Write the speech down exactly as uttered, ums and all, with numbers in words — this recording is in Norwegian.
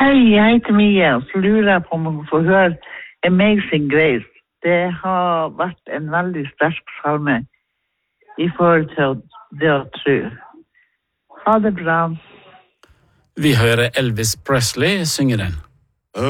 Hei, jeg heter Mia, så lurer jeg på om man får høre Amazing Grace. Det har vært en veldig sterk salme i forhold til det å tro. Ha det bra. Vi hører Elvis Presley synge den.